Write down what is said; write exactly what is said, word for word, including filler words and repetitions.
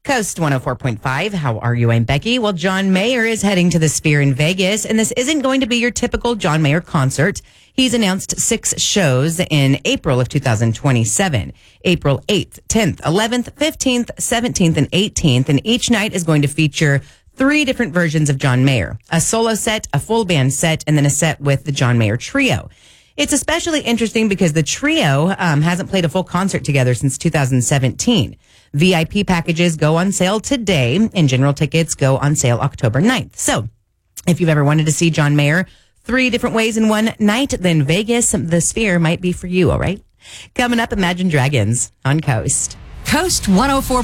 Coast one oh four point five. How are you? I'm Becky. Well, John Mayer is heading to the Sphere in Vegas, and this isn't going to be your typical John Mayer concert. He's announced six shows in April of two thousand twenty-seven. April eighth, tenth, eleventh, fifteenth, seventeenth, and eighteenth. And each night is going to feature three different versions of John Mayer. A solo set, a full band set, and then a set with the John Mayer Trio. It's especially interesting because the trio um, hasn't played a full concert together since two thousand seventeen. V I P packages go on sale today, and general tickets go on sale October ninth. So, if you've ever wanted to see John Mayer three different ways in one night, then Vegas, the Sphere, might be for you, all right? Coming up, Imagine Dragons on Coast. Coast one oh four.